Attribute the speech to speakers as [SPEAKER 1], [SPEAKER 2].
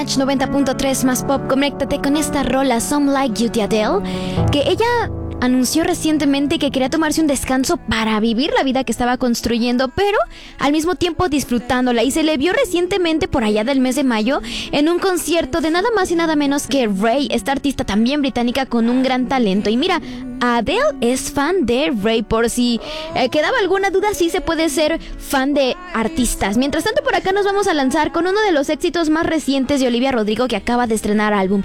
[SPEAKER 1] Match 90.3 más pop. Conéctate con esta rola Some Like You de Adele, que ella anunció recientemente que quería tomarse un descanso para vivir la vida que estaba construyendo, pero al mismo tiempo disfrutándola, y se le vio recientemente por allá del mes de mayo en un concierto de nada más y nada menos que Ray, esta artista también británica con un gran talento. Y mira, Adele es fan de Ray, por si quedaba alguna duda, sí se puede ser fan de artistas. Mientras tanto, por acá nos vamos a lanzar con uno de los éxitos más recientes de Olivia Rodrigo, que acaba de estrenar álbum.